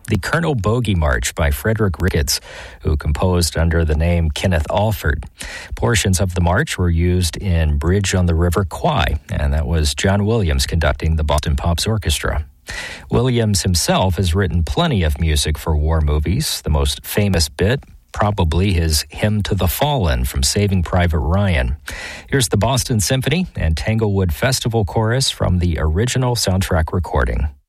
the Colonel Bogey March by Frederick Ricketts, who composed under the name Kenneth Alford. Portions of the march were used in Bridge on the River Kwai, and that was John Williams conducting the Boston Pops Orchestra. Williams himself has written plenty of music for war movies. The most famous bit, probably his Hymn to the Fallen from Saving Private Ryan. Here's the Boston Symphony and Tanglewood Festival Chorus from the original soundtrack recording.